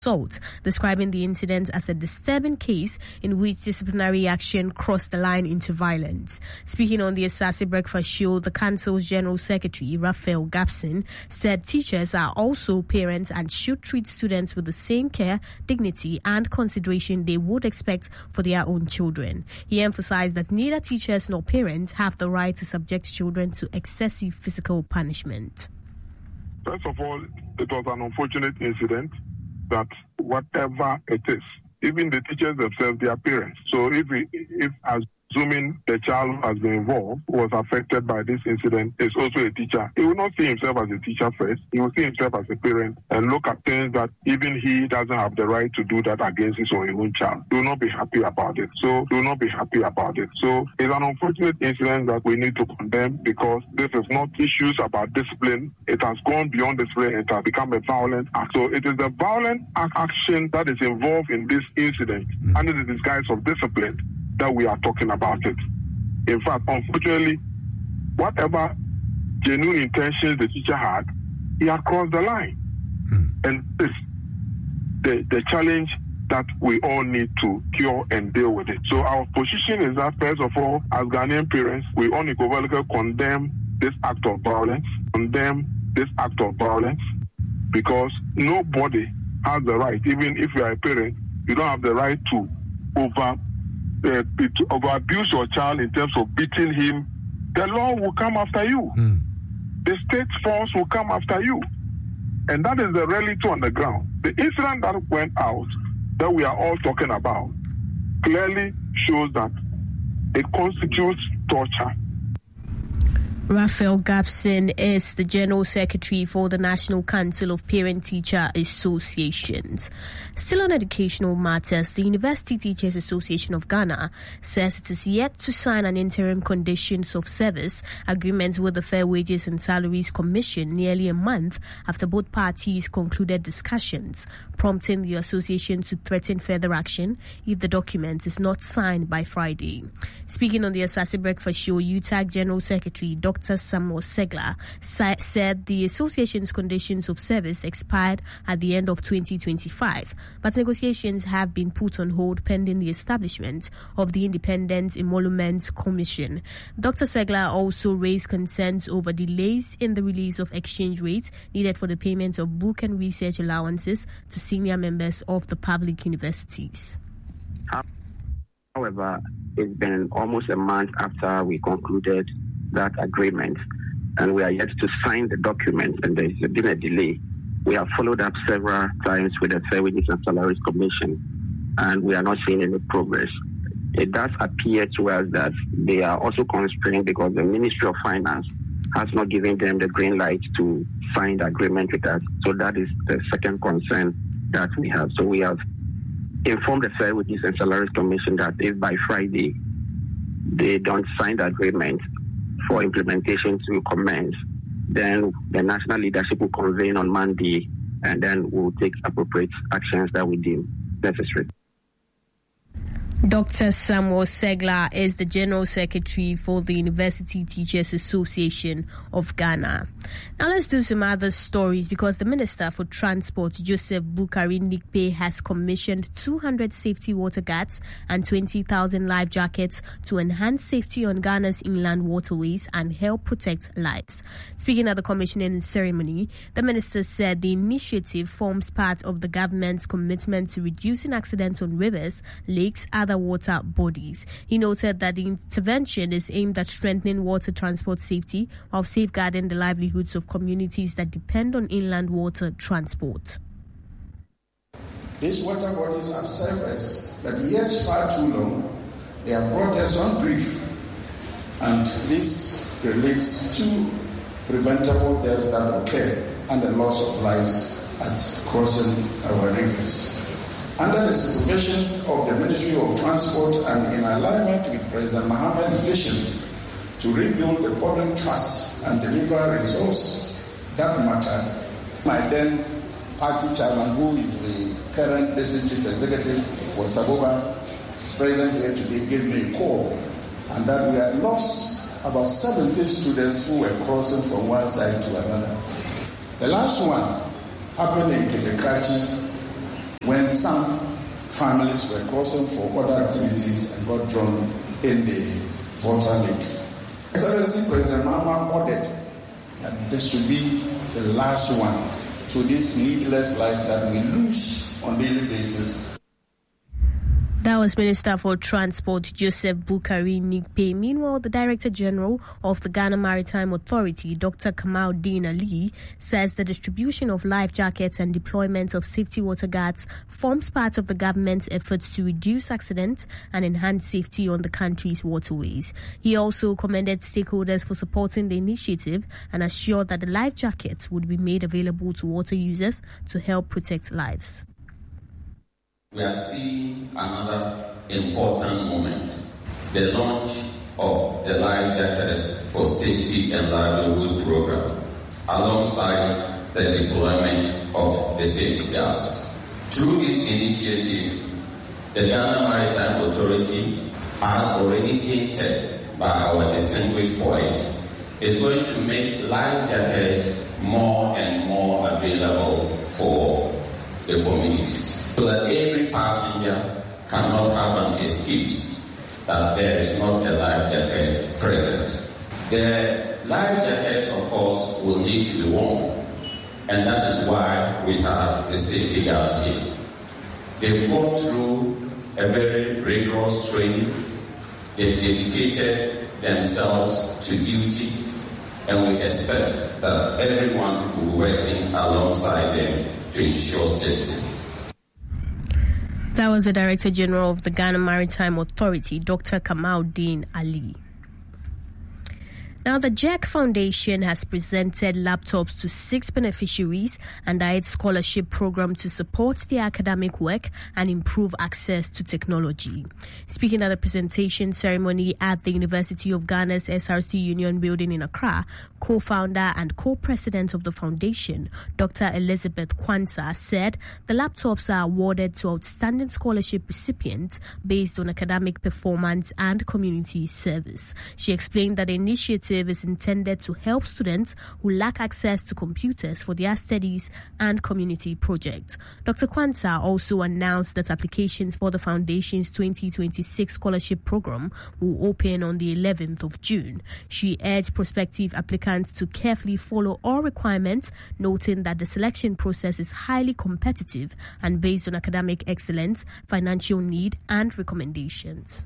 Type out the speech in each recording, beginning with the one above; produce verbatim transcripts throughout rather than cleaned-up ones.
assault, describing the incident as a disturbing case in which disciplinary action crossed the line into violence. Speaking on the Asase Breakfast Show, the Council's General Secretary, Raphael Gabson, said teachers are also parents and should treat students with the same care, dignity and consideration they would expect for their own children. He emphasized that neither teachers nor parents have the right to subject children to excessive physical punishment. First of all, it was an unfortunate incident that whatever it is, even the teachers themselves, they are parents. So if we, if assuming the child who has been involved was affected by this incident is also a teacher, he will not see himself as a teacher first. He will see himself as a parent and look at things that even he doesn't have the right to do that against his or his own child. Do not be happy about it. So do not be happy about it. So it's an unfortunate incident that we need to condemn because this is not issues about discipline. It has gone beyond discipline. It has become a violent act. So it is the violent action that is involved in this incident under the disguise of discipline that we are talking about it. In fact, unfortunately, whatever genuine intentions the teacher had, he had crossed the line. Hmm. And this the the challenge that we all need to cure and deal with it. So our position is that, first of all, as Ghanaian parents, we unequivocally condemn this act of violence, condemn this act of violence, because nobody has the right, even if you are a parent, you don't have the right to over Uh, to over abuse your child in terms of beating him. The law will come after you. Mm. The state force will come after you. And that is the reality on the ground. The incident that went out that we are all talking about clearly shows that it constitutes torture. Raphael Gabson is the General Secretary for the National Council of Parent-Teacher Associations. Still on educational matters, the University Teachers Association of Ghana says it is yet to sign an interim conditions of service agreement with the Fair Wages and Salaries Commission nearly a month after both parties concluded discussions, prompting the association to threaten further action if the document is not signed by Friday. Speaking on the Asase Breakfast Show, U T A G General Secretary Doctor Doctor Samuel Segla sa- said the association's conditions of service expired at the end of twenty twenty-five, but negotiations have been put on hold pending the establishment of the Independent Emolument Commission. Doctor Segla also raised concerns over delays in the release of exchange rates needed for the payment of book and research allowances to senior members of the public universities. However, it's been almost a month after we concluded that agreement, and we are yet to sign the document, and there's been a delay. We have followed up several times with the Fair Wages and Salaries Commission, and we are not seeing any progress. It does appear to us that they are also constrained because the Ministry of Finance has not given them the green light to sign the agreement with us. So that is the second concern that we have. So we have informed the Fair Wages and Salaries Commission that if by Friday they don't sign the agreement for implementation to commence, then the national leadership will convene on Monday, and then we'll take appropriate actions that we deem necessary. Doctor Samuel Segla is the General Secretary for the University Teachers Association of Ghana. Now let's do some other stories, because the Minister for Transport, Joseph Bukari Nikpe, has commissioned two hundred safety water guards and twenty thousand life jackets to enhance safety on Ghana's inland waterways and help protect lives. Speaking at the commissioning ceremony, the Minister said the initiative forms part of the government's commitment to reducing accidents on rivers, lakes, other water bodies. He noted that the intervention is aimed at strengthening water transport safety while safeguarding the livelihoods of communities that depend on inland water transport. These water bodies have surfaced, but years far too long, they have brought us on grief, and this relates to preventable deaths that occur and the loss of lives at crossing our rivers. Under the supervision of the Ministry of Transport and in alignment with President Mohammed's vision to rebuild the public trust and deliver results that matter, my then party chairman, who is the current President Chief Executive for Saboba, is present here today, gave me a call, and that we had lost about seventy students who were crossing from one side to another. The last one happened in Kitekachi some families were crossing for other activities and got drawn in the water lake. Excellency President Mahama ordered that this should be the last one to these needless lives that we lose on a daily basis. That was Minister for Transport Joseph Bukari Nikpe. Meanwhile, the Director General of the Ghana Maritime Authority, Doctor Kamaldeen Ali, says the distribution of life jackets and deployment of safety water guards forms part of the government's efforts to reduce accidents and enhance safety on the country's waterways. He also commended stakeholders for supporting the initiative and assured that the life jackets would be made available to water users to help protect lives. We are seeing another important moment, the launch of the Life Jackets for Safety and Livelihood program, alongside the deployment of the safety guards. Through this initiative, the Ghana Maritime Authority, as already hinted by our distinguished poet, is going to make life jackets more and more available for the communities, so that every passenger cannot have an excuse that there is not a life jacket present. The life jackets, of course, will need to be worn, and that is why we have the safety guards here. They've gone through a very rigorous training. They've dedicated themselves to duty, and we expect that everyone will be working alongside them to ensure safety. That was the Director General of the Ghana Maritime Authority, Doctor Kamaldeen Ali. Now, the J E C Foundation has presented laptops to six beneficiaries under its scholarship program to support their academic work and improve access to technology. Speaking at the presentation ceremony at the University of Ghana's S R C Union building in Accra, co-founder and co-president of the foundation, Doctor Elizabeth Kwanzaa, said the laptops are awarded to outstanding scholarship recipients based on academic performance and community service. She explained that the initiative is intended to help students who lack access to computers for their studies and community projects. Doctor Kwanzaa also announced that applications for the foundation's twenty twenty-six scholarship program will open on the eleventh of June. She urged prospective applicants to carefully follow all requirements, noting that the selection process is highly competitive and based on academic excellence, financial need, and recommendations.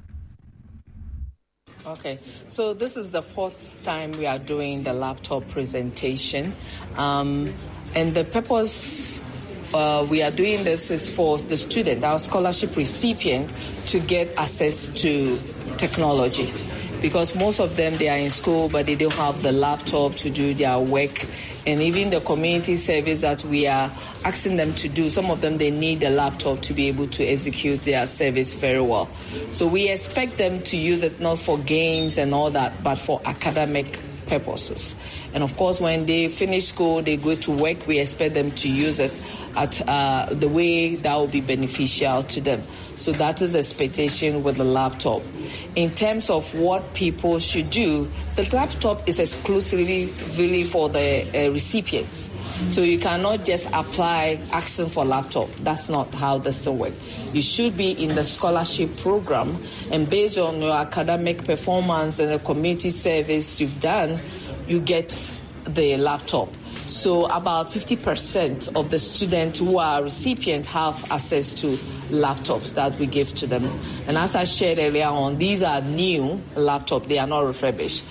Okay, so this is the fourth time we are doing the laptop presentation. Um, and the purpose uh, we are doing this is for the student, our scholarship recipient, to get access to technology. Because most of them, they are in school, but they don't have the laptop to do their work. And even the community service that we are asking them to do, some of them, they need a laptop to be able to execute their service very well. So we expect them to use it not for games and all that, but for academic purposes. And of course, when they finish school, they go to work, we expect them to use it at uh, the way that will be beneficial to them. So that is expectation with the laptop. In terms of what people should do, the laptop is exclusively really for the uh, recipients. So you cannot just apply asking for laptop. That's not how this thing works. You should be in the scholarship program, and based on your academic performance and the community service you've done, you get the laptop. So about fifty percent of the students who are recipients have access to laptops that we give to them. And as I shared earlier on, these are new laptops. They are not refurbished.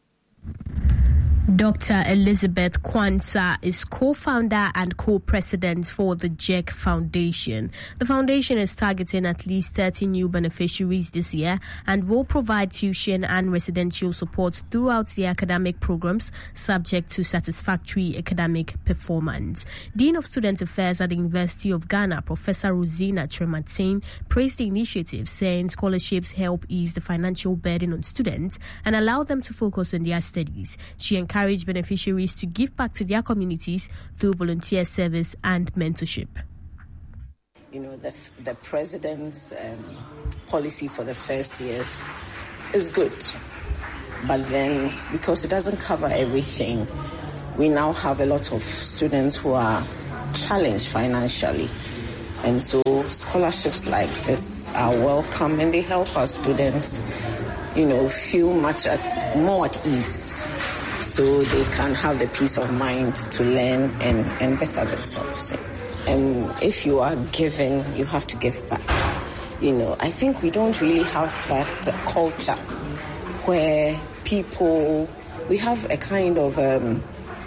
Doctor Elizabeth Kwanzaa is co-founder and co-president for the J E C Foundation. The foundation is targeting at least thirty new beneficiaries this year and will provide tuition and residential support throughout the academic programs, subject to satisfactory academic performance. Dean of Student Affairs at the University of Ghana, Professor Rosina Trematin, praised the initiative, saying scholarships help ease the financial burden on students and allow them to focus on their studies. She encouraged beneficiaries to give back to their communities through volunteer service and mentorship. You know, the, the president's um, policy for the first years is good. But then, because it doesn't cover everything, we now have a lot of students who are challenged financially. And so scholarships like this are welcome, and they help our students, you know, feel much at, more at ease, so they can have the peace of mind to learn and, and better themselves. And if you are giving, you have to give back. You know, I think we don't really have that culture where people, we have a kind of, um,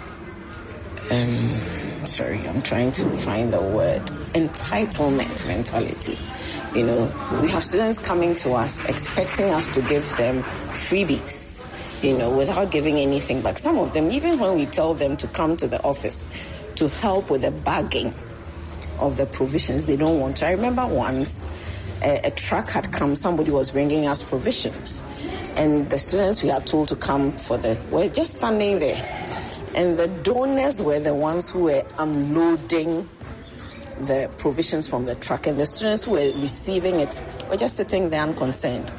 um, sorry, I'm trying to find the word, entitlement mentality. You know, we have students coming to us expecting us to give them freebies, you know, without giving anything back. Some of them, even when we tell them to come to the office to help with the bagging of the provisions, they don't want to. I remember once a, a truck had come, somebody was bringing us provisions, and the students we had told to come for the, were just standing there. And the donors were the ones who were unloading the provisions from the truck, and the students who were receiving it were just sitting there unconcerned.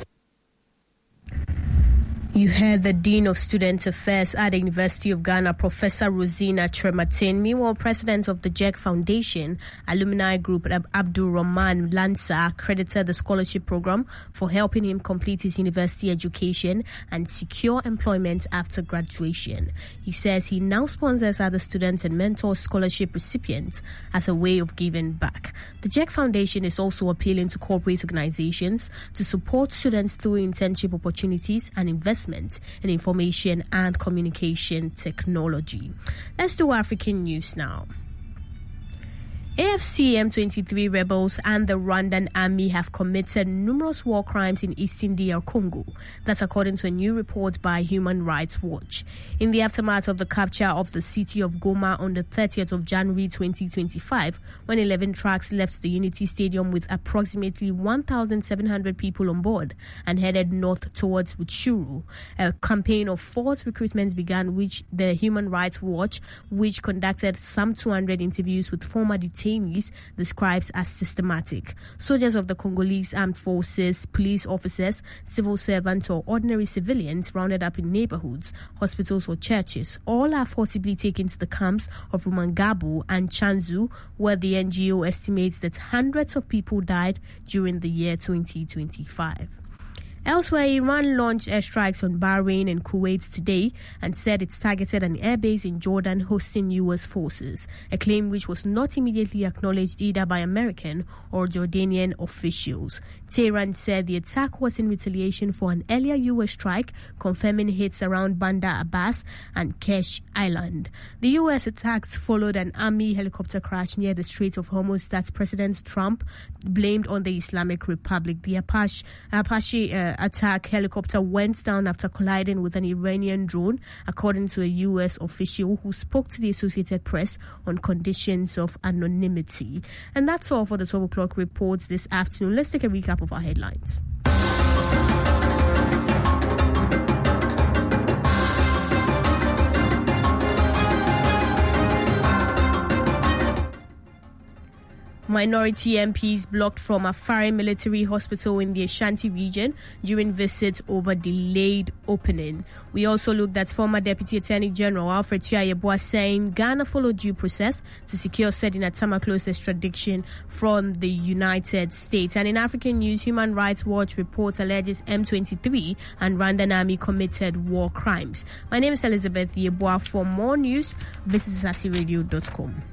You heard the Dean of Student Affairs at the University of Ghana, Professor Rosina Trematin. Meanwhile, President of the J E C Foundation Alumni Group, Abdul Rahman Lansa, credited the scholarship program for helping him complete his university education and secure employment after graduation. He says he now sponsors other students and mentors scholarship recipients as a way of giving back. The J E C Foundation is also appealing to corporate organizations to support students through internship opportunities and investment in information and communication technology. Let's do African news now. A F C M twenty-three rebels and the Rwandan army have committed numerous war crimes in eastern D R Congo. That's according to a new report by Human Rights Watch. In the aftermath of the capture of the city of Goma on the thirtieth of January twenty twenty-five, when eleven trucks left the Unity Stadium with approximately one thousand seven hundred people on board and headed north towards Rutshuru, a campaign of forced recruitment began, which the Human Rights Watch, which conducted some two hundred interviews with former detainees, describes as systematic. Soldiers of the Congolese armed forces, police officers, civil servants or ordinary civilians rounded up in neighborhoods, hospitals or churches, all are forcibly taken to the camps of Rumangabo and Chanzu, where the N G O estimates that hundreds of people died during the year twenty twenty-five. Elsewhere, Iran launched airstrikes on Bahrain and Kuwait today and said it's targeted an airbase in Jordan hosting U S forces, a claim which was not immediately acknowledged either by American or Jordanian officials. Tehran said the attack was in retaliation for an earlier U S strike, confirming hits around Bandar Abbas and Kesh Island. The U S attacks followed an army helicopter crash near the Strait of Hormuz that President Trump blamed on the Islamic Republic. The Apache, Apache uh, attack helicopter went down after colliding with an Iranian drone, according to a U S official who spoke to the Associated Press on conditions of anonymity. And that's all for the twelve o'clock reports this afternoon. Let's take a recap of our headlines. Minority M Ps blocked from Afari Military Hospital in the Ashanti region during visits over delayed opening. We also looked at former Deputy Attorney General Alfred Tuah-Yeboah saying Ghana followed due process to secure Sedina Tamaklo's extradition from the United States. And in African news, Human Rights Watch reports alleges M twenty-three and Rwandan army committed war crimes. My name is Elizabeth Yeboah. For more news, visit Zassi Radio dot com.